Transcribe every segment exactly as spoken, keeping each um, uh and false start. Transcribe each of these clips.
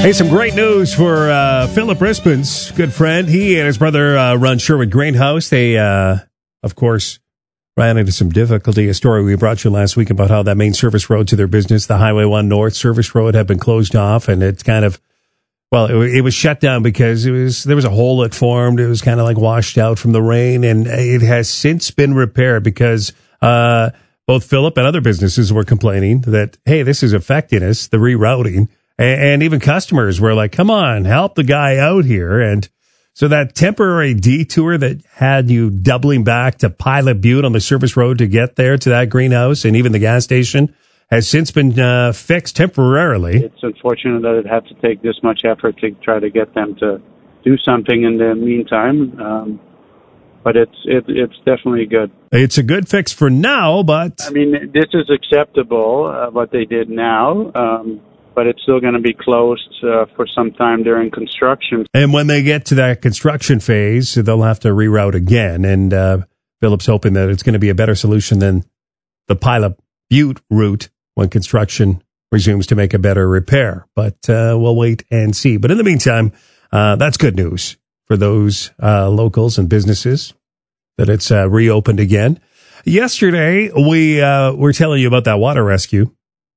Hey, some great news for uh, Philip Rispin's good friend. He and his brother uh, run Sherwood Greenhouse. They, uh, of course, ran into some difficulty. A story we brought you last week about how that main service road to their business, the Highway one North service road, had been closed off, and it's kind of, well, it, it was shut down because it was there was a hole that formed. It was kind of like washed out from the rain, and it has since been repaired because uh, both Philip and other businesses were complaining that, hey, this is affecting us, the rerouting. And even customers were like, come on, help the guy out here. And so that temporary detour that had you doubling back to Pilot Butte on the service road to get there to that greenhouse and even the gas station has since been uh, fixed temporarily. It's unfortunate that it had to take this much effort to try to get them to do something in the meantime. Um, but it's it, it's definitely good. It's a good fix for now, but... I mean, this is acceptable, uh, what they did now. Um But it's still going to be closed uh, for some time during construction. And when they get to that construction phase, they'll have to reroute again. And uh, Philip's hoping that it's going to be a better solution than the Pilot Butte route when construction resumes to make a better repair. But uh, we'll wait and see. But in the meantime, uh, that's good news for those uh, locals and businesses that it's uh, reopened again. Yesterday, we uh, were telling you about that water rescue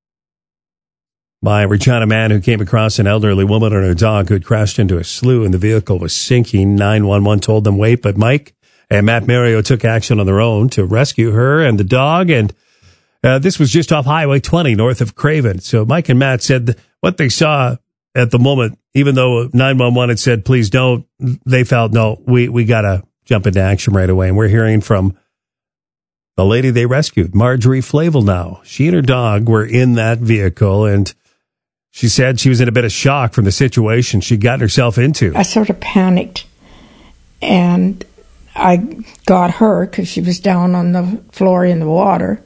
by Regina man who came across an elderly woman and her dog who had crashed into a slough and the vehicle was sinking. nine one one told them wait, but Mike and Matt Mario took action on their own to rescue her and the dog. And uh, this was just off Highway twenty north of Craven. So Mike and Matt said what they saw at the moment, even though nine one one had said, please don't, they felt, no, we, we got to jump into action right away. And we're hearing from the lady they rescued, Marjorie Flavel now. She and her dog were in that vehicle, and she said she was in a bit of shock from the situation she'd gotten herself into. I sort of panicked, and I got her because she was down on the floor in the water,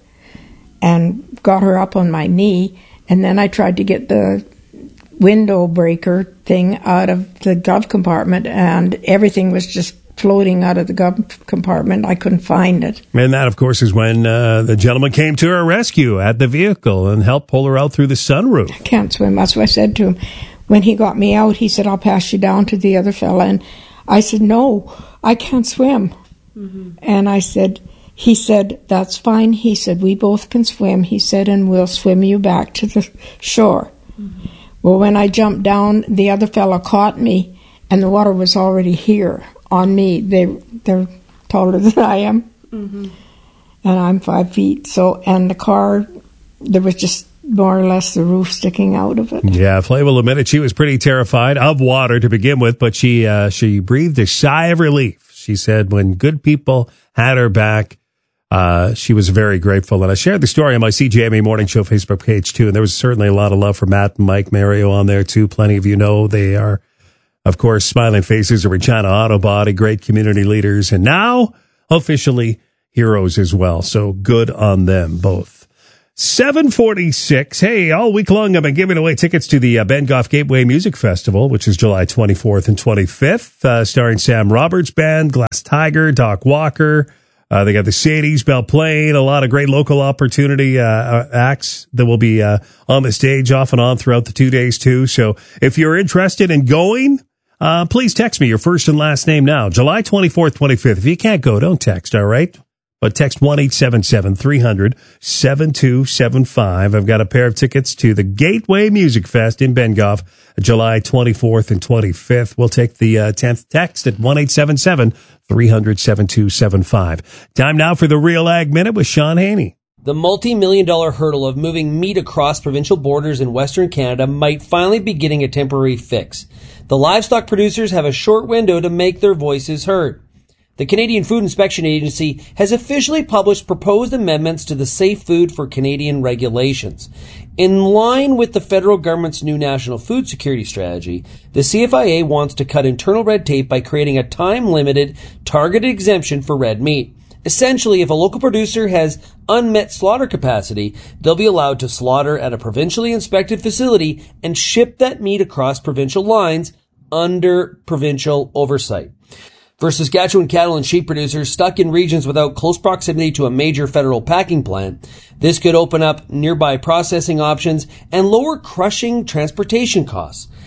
and got her up on my knee, and then I tried to get the window breaker thing out of the glove compartment, and everything was just floating out of the glove compartment. I couldn't find it. And that, of course, is when uh, the gentleman came to her rescue at the vehicle and helped pull her out through the sunroof. I can't swim. That's what I said to him. When he got me out, he said, I'll pass you down to the other fella. And I said, no, I can't swim. Mm-hmm. And I said, he said, that's fine. He said, we both can swim. He said, and we'll swim you back to the shore. Mm-hmm. Well, when I jumped down, the other fella caught me, and the water was already here on me. They, they're taller than I am, mm-hmm. and I'm five feet. So, and the car, there was just more or less the roof sticking out of it. Yeah, Flavel admitted she was pretty terrified of water to begin with, but she uh, she breathed a sigh of relief. She said when good people had her back, uh, she was very grateful. And I shared the story on my C J M A Morning Show Facebook page, too, and there was certainly a lot of love for Matt and Mike Mario on there, too. Plenty of you know they are, of course, smiling faces of Regina Auto Body, great community leaders, and now officially heroes as well. So good on them both. seven forty-six. Hey, all week long I've been giving away tickets to the uh, Ben Goff Gateway Music Festival, which is July twenty-fourth and twenty-fifth, uh, starring Sam Roberts Band, Glass Tiger, Doc Walker. Uh, they got the Sadies, Belle Plaine, a lot of great local opportunity uh, acts that will be uh, on the stage off and on throughout the two days, too. So if you're interested in going, Uh, please text me your first and last name now. July twenty-fourth, twenty-fifth. If you can't go, don't text, all right? But text one eight seven seven, three hundred, seven two seven five. I've got a pair of tickets to the Gateway Music Fest in Bengoff, July twenty-fourth and twenty-fifth. We'll take the uh, tenth text at one eight seven seven, three hundred, seven two seven five. Time now for the Real Ag Minute with Sean Haney. The multi-million dollar hurdle of moving meat across provincial borders in Western Canada might finally be getting a temporary fix. The livestock producers have a short window to make their voices heard. The Canadian Food Inspection Agency has officially published proposed amendments to the Safe Food for Canadian regulations. In line with the federal government's new national food security strategy, the C F I A wants to cut internal red tape by creating a time-limited, targeted exemption for red meat. Essentially, if a local producer has unmet slaughter capacity, they'll be allowed to slaughter at a provincially inspected facility and ship that meat across provincial lines under provincial oversight. For Saskatchewan cattle and sheep producers stuck in regions without close proximity to a major federal packing plant, this could open up nearby processing options and lower crushing transportation costs.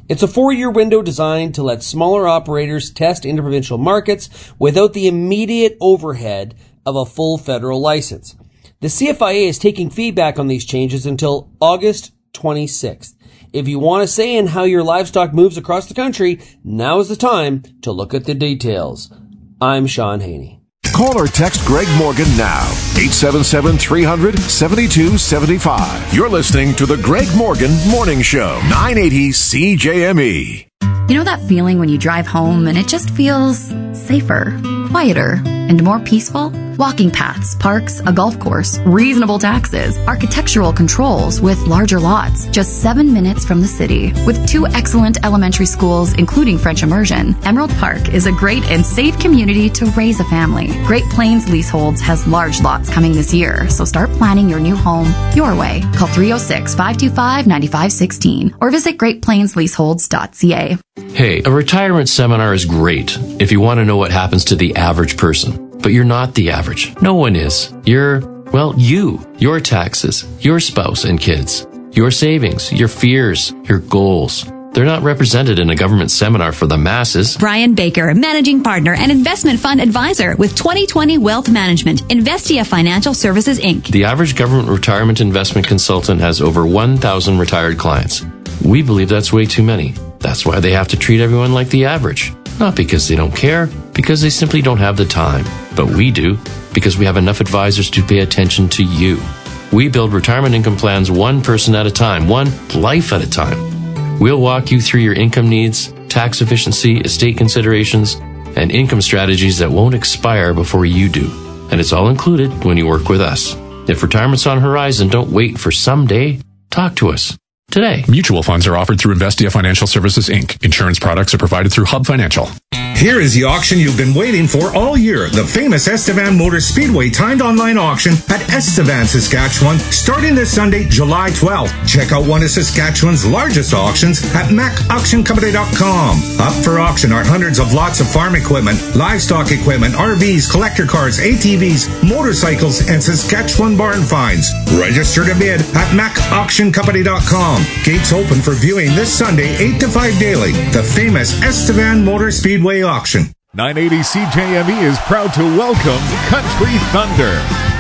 It's a four-year window designed to let smaller operators test interprovincial markets without the immediate overhead of a full federal license. The C F I A is taking feedback on these changes until August twenty-sixth. If you want a say in how your livestock moves across the country, now is the time to look at the details. I'm Sean Haney. Call or text Greg Morgan now. eight seven seven, three hundred, seven two seven five. You're listening to the Greg Morgan Morning Show. nine eighty C J M E. You know that feeling when you drive home and it just feels safer, quieter, and more peaceful? Walking paths, parks, a golf course, reasonable taxes, architectural controls with larger lots, just seven minutes from the city. With two excellent elementary schools, including French immersion, Emerald Park is a great and safe community to raise a family. Great Plains Leaseholds has large lots coming this year, so start planning your new home your way. Call three oh six, five two five, nine five one six or visit great plains leaseholds dot c a. Hey, a retirement seminar is great if you want to know what happens to the average person. But you're not the average. No one is. You're, well, you. Your taxes, your spouse and kids, your savings, your fears, your goals. They're not represented in a government seminar for the masses. Brian Baker, Managing Partner and Investment Fund Advisor with twenty twenty Wealth Management, Investia Financial Services, Incorporated. The average government retirement investment consultant has over one thousand retired clients. We believe that's way too many. That's why they have to treat everyone like the average. Not because they don't care, because they simply don't have the time. But we do, because we have enough advisors to pay attention to you. We build retirement income plans one person at a time, one life at a time. We'll walk you through your income needs, tax efficiency, estate considerations, and income strategies that won't expire before you do. And it's all included when you work with us. If retirement's on the horizon, don't wait for someday. Talk to us today. Mutual funds are offered through Investia Financial Services, Incorporated. Insurance products are provided through Hub Financial. Here is the auction you've been waiting for all year. The famous Estevan Motor Speedway timed online auction at Estevan, Saskatchewan, starting this Sunday, July twelfth. Check out one of Saskatchewan's largest auctions at mac auction company dot com. Up for auction are hundreds of lots of farm equipment, livestock equipment, R Vs, collector cars, A T Vs, motorcycles, and Saskatchewan barn finds. Register to bid at mac auction company dot com. Gates open for viewing this Sunday, eight to five daily. The famous Estevan Motor Speedway auction. nine eighty C J M E is proud to welcome Country Thunder.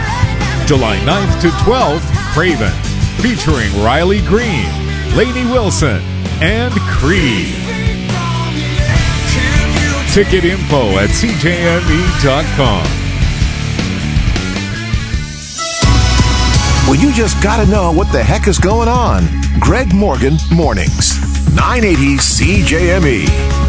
July ninth to twelfth, Craven, featuring Riley Green, Lainey Wilson, and Creed. Ticket info at c j m e dot com. Well, you just got to know what the heck is going on. Greg Morgan Mornings, nine eighty C J M E.